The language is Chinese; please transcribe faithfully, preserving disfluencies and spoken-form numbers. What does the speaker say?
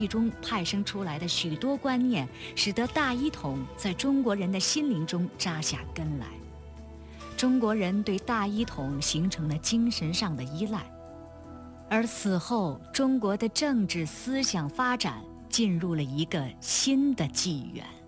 中派生出来的许多观念，使得大一统在中国人的心灵中扎下根来。中国人对大一统形成了精神上的依赖，而此后中国的政治思想发展进入了一个新的纪元。